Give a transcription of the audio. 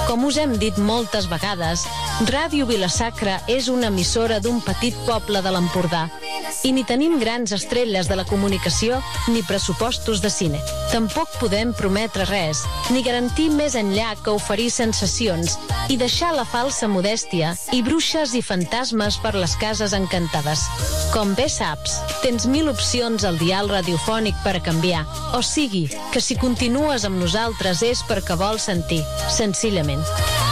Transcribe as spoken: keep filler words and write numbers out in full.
Com us hem dit moltes vegades, Ràdio Vila-sacra és una emissora d'un petit poble de l'Empordà i ni tenim grans estrelles de la comunicació ni pressupostos de cine. Tampoc podem prometre res, ni garantir més enllà que oferir sensacions i deixar la falsa modèstia i bruixes i fantasmes per les cases encantades. Com bé saps, tens mil opcions al dial radiofònic per a canviar, o sigui, que si continues amb nosaltres és perquè vols sentir, senzillament.